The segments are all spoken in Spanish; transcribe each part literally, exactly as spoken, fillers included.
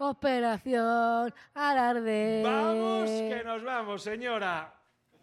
Operación Alarde. ¡Vamos, que nos vamos, señora!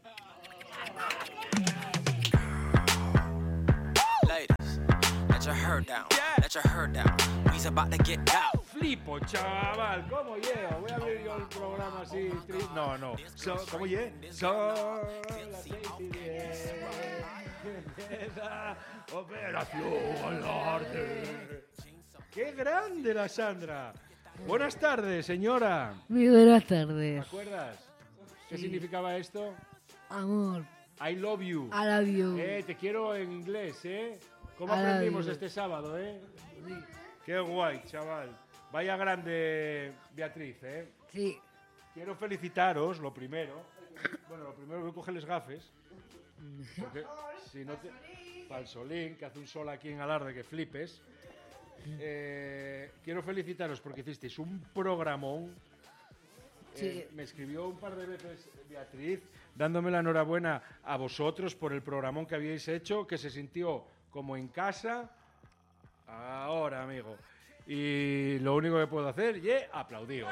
Ladies, let your hair down. Let your hair down. We's about to get out. Flipo, chaval, ¿cómo llego? Voy a abrir yo el programa así. Tri... No, no. So, ¿Cómo llego? Son las seis y diez. Empieza Operación Alarde. ¡Qué grande la Sandra! Buenas tardes, señora. Muy buenas ¿Te tardes. acuerdas? ¿Qué significaba esto? Amor, I love you. I love you. Eh, te quiero en inglés, ¿eh? ¿Cómo I love aprendimos you. este sábado, eh? Qué guay, chaval. Vaya grande, Beatriz, ¿eh? Sí. Quiero felicitaros, lo primero. Bueno, lo primero que coge les gafes. Porque si no te... Falsolín, que hace un sol aquí en Alarde que flipes. Eh, quiero felicitaros porque hicisteis un programón. Sí. Eh, me escribió un par de veces Beatriz dándome la enhorabuena a vosotros por el programón que habíais hecho, que se sintió como en casa. Ahora, amigo. Y lo único que puedo hacer es aplaudiros.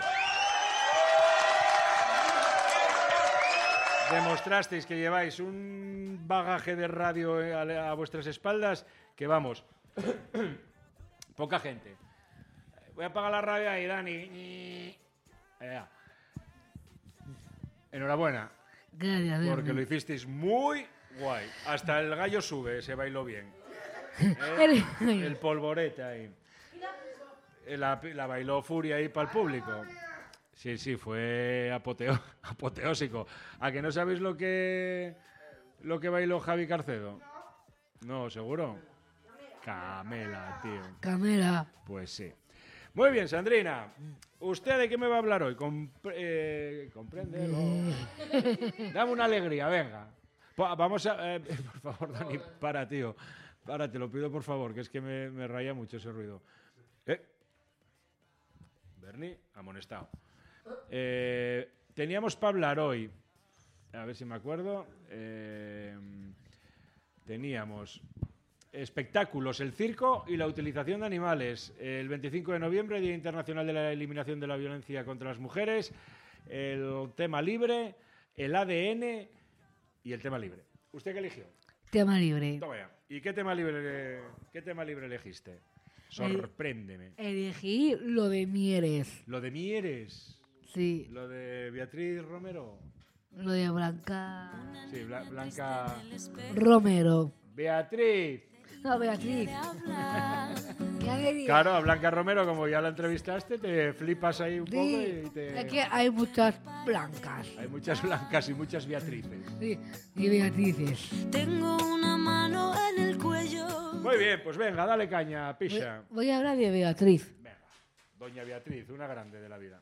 Demostrasteis que lleváis un bagaje de radio a, a vuestras espaldas que, vamos, poca gente. Voy a apagar la radio ahí, Dani. Ea. Enhorabuena, Gracias, porque Bernie. lo hicisteis muy guay. Hasta el gallo sube, se bailó bien. El- ¿Eh? El polvorete ahí. La, la bailó Furia ahí para el público. Sí, sí, fue apoteo, apoteósico. ¿A que no sabéis lo que lo que bailó Javi Carcedo? No, ¿seguro? Camela, tío. Camela. Pues sí. Muy bien, Sandrina. ¿Usted de qué me va a hablar hoy? Compre- eh, ¿Compréndelo? Dame una alegría, venga. Pa- Vamos a... eh, por favor, Dani, para, tío. Para, te lo pido por favor, que es que me, me raya mucho ese ruido. ¿Eh? Bernie, amonestado. Eh, teníamos para hablar hoy, a ver si me acuerdo, eh, teníamos espectáculos, el circo y la utilización de animales. El veinticinco de noviembre, Día Internacional de la Eliminación de la Violencia contra las Mujeres, el tema libre, el A D N y el tema libre. ¿Usted qué eligió? Tema libre. Toma ya. ¿Y qué tema libre, qué tema libre elegiste? Sorpréndeme. Elegí lo de Mieres. Lo de Mieres. Sí. Lo de Beatriz Romero. Lo de Blanca Sí, Bla- Blanca. Romero. Beatriz. No, Beatriz. ¿Qué alegría? Claro, a Blanca Romero, como ya la entrevistaste, te flipas ahí un Sí, poco y te... es que hay muchas blancas. Hay muchas blancas y muchas Beatrices. Sí, y Beatrices. Tengo una mano en el cuello. Muy bien, pues venga, dale caña, Voy, picha. voy a hablar de Beatriz. Venga, doña Beatriz, una grande de la vida.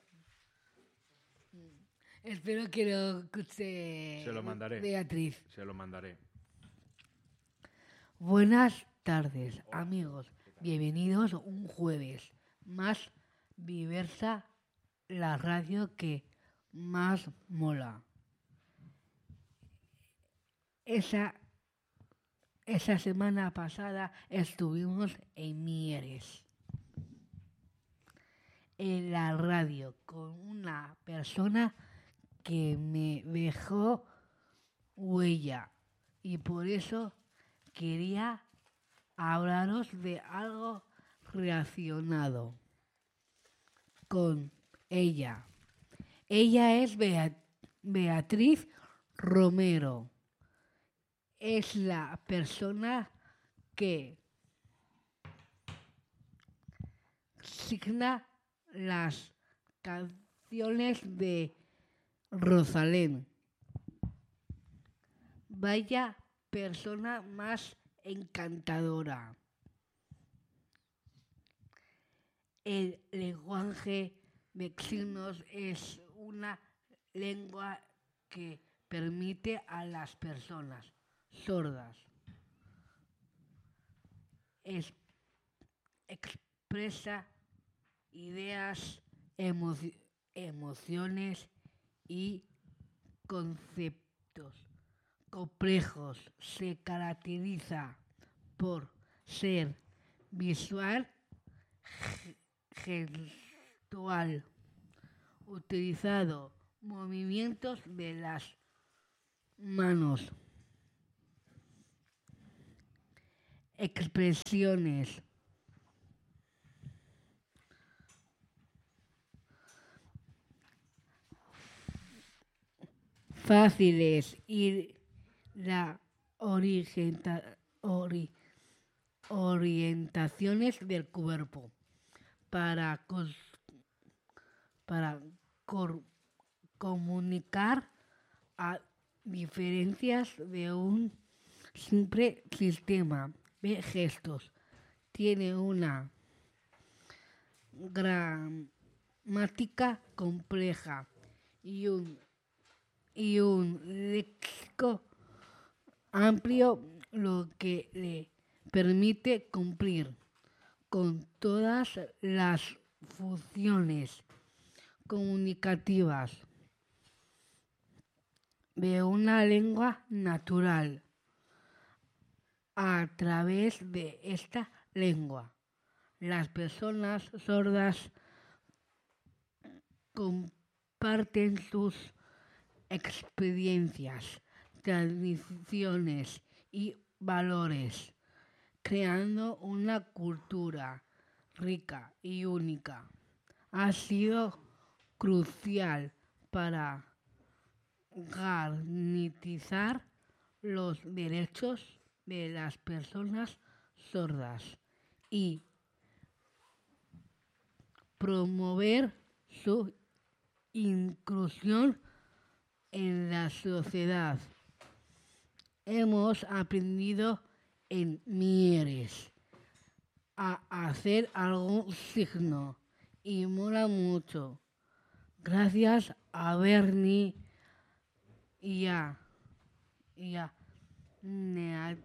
Espero que lo escuche Se lo mandaré. Beatriz. Se lo mandaré. Buenas tardes, amigos. Bienvenidos un jueves más diversa, la radio que más mola. Esa, esa semana pasada estuvimos en Mieres, en la radio, con una persona que me dejó huella y por eso quería hablaros de algo relacionado con ella. Ella es Bea- Beatriz Romero. Es la persona que signa las canciones de Rosalén. Vaya persona más encantadora. El lenguaje de signos es una lengua que permite a las personas sordas es- expresa ideas, emoci- emociones y conceptos complejos. Se caracteriza por ser visual, ge- gestual utilizado movimientos de las manos, expresiones fáciles y la orienta- ori- orientaciones del cuerpo para, cos- para cor- comunicar a diferencias de un simple sistema de gestos. Tiene una gramática compleja y un, y un léxico amplio, lo que le permite cumplir con todas las funciones comunicativas de una lengua natural. A través de esta lengua, las personas sordas comparten sus experiencias, tradiciones y valores, creando una cultura rica y única. Ha sido crucial para garantizar los derechos de las personas sordas y promover su inclusión en la sociedad. Hemos aprendido en Mieres a hacer algún signo y mola mucho. Gracias a Bernie y a, y a, Nea-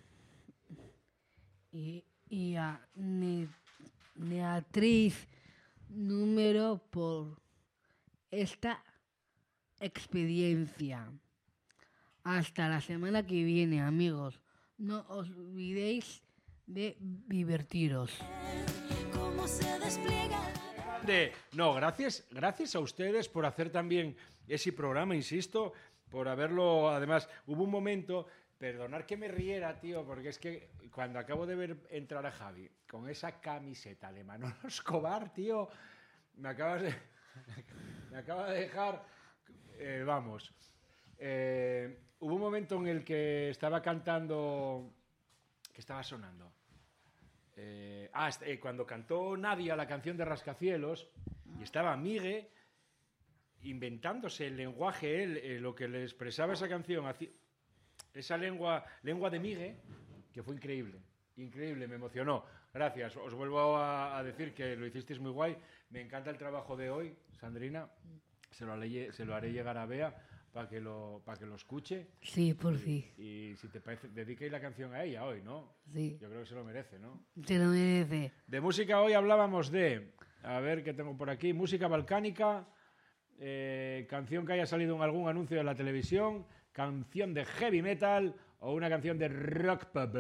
y, y a Ne- Neatriz número por esta experiencia. Hasta la semana que viene, amigos. No os olvidéis de divertiros. Cómo se despliega. De, no, gracias, gracias a ustedes por hacer también ese programa, insisto, por haberlo, además, hubo un momento, perdonar que me riera, tío, porque es que cuando acabo de ver entrar a Javi con esa camiseta de Manolo Escobar, tío, me acabas de, me acaba de dejar, eh, vamos, eh, hubo un momento en el que estaba cantando, que estaba sonando. Eh, ah, eh, cuando cantó Nadia la canción de Rascacielos y estaba Migue inventándose el lenguaje, él, eh, lo que le expresaba esa canción, esa lengua, lengua de Migue, que fue increíble, increíble, me emocionó. Gracias, os vuelvo a, a decir que lo hicisteis muy guay. Me encanta el trabajo de hoy, Sandrina. Se lo haré, se lo haré llegar a Bea para que lo, para que lo escuche. Sí, por y, sí. Y si te parece, dediquéis la canción a ella hoy, ¿no? Sí. Yo creo que se lo merece, ¿no? Se lo merece. De música hoy hablábamos de, a ver qué tengo por aquí, música balcánica, eh, canción que haya salido en algún anuncio de la televisión, canción de heavy metal o una canción de rock pop.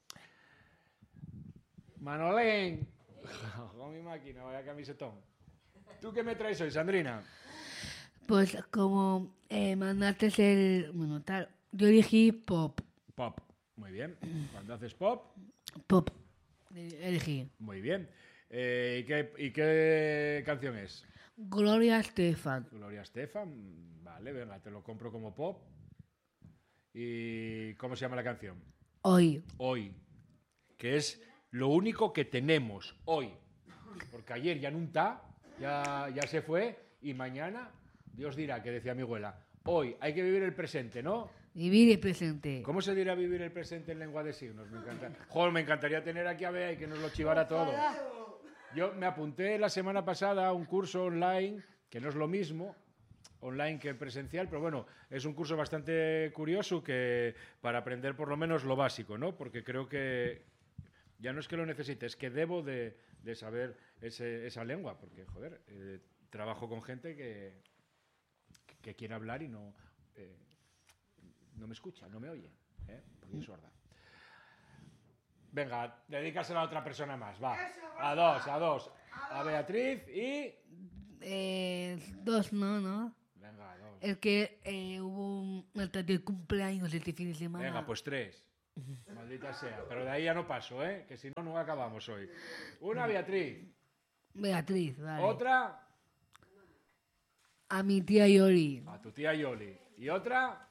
Manolén, con mi máquina, vaya camisetón. ¿Tú qué me traes hoy, Sandrina? Pues como eh, mandaste el... Bueno, tal, yo elegí pop. Pop, muy bien. Cuando haces pop, Pop. Eh, Elegí. muy bien. Eh, ¿y, qué, ¿Y qué canción es? Gloria Estefan. Gloria Estefan, vale, venga, te lo compro como pop. ¿Y cómo se llama la canción? Hoy. Hoy, que es lo único que tenemos hoy. Porque ayer ya no está, ya, ya se fue, y mañana, Dios dirá, que decía mi abuela, hoy hay que vivir el presente, ¿no? Vivir el presente. ¿Cómo se dirá vivir el presente en lengua de signos? Me encanta. Joder, me encantaría tener aquí a Bea y que nos lo chivara todo. Yo me apunté la semana pasada a un curso online, que no es lo mismo, online que presencial, pero bueno, es un curso bastante curioso que para aprender por lo menos lo básico, ¿no? Porque creo que ya no es que lo necesite, es que debo de, de saber ese, esa lengua, porque, joder, eh, trabajo con gente que, que quiere hablar y no, eh, no me escucha, no me oye, ¿eh? Porque es sorda. Venga, dedícasela a otra persona más, va. A dos, a dos. A Beatriz y... Eh, dos no, ¿no? Venga, dos. Es que eh, hubo un altar de cumpleaños este fin de semana. Venga, pues tres. Maldita sea. Pero de ahí ya no paso, ¿eh? Que si no, no acabamos hoy. Una, Beatriz. Beatriz, vale. Otra, A mi tía Yori. a tu tía Yoli. Y otra,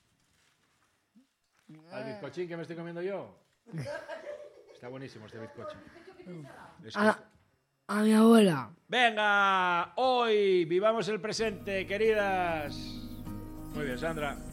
al bizcochín que me estoy comiendo yo. Está buenísimo este bizcocho. Es que- A, a mi abuela. Venga, hoy vivamos el presente, queridas. Muy bien, Sandra.